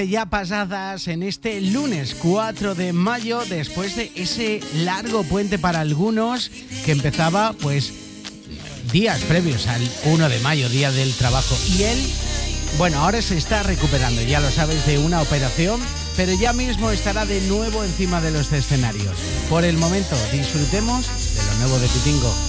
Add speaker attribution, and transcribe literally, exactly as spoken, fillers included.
Speaker 1: Ya pasadas en este lunes cuatro de mayo, después de ese largo puente para algunos que empezaba pues días previos al uno de mayo, día del trabajo, y él, bueno, ahora se está recuperando, ya lo sabes, de una operación, pero ya mismo estará de nuevo encima de los escenarios. Por el momento, disfrutemos de lo nuevo de Pitingo.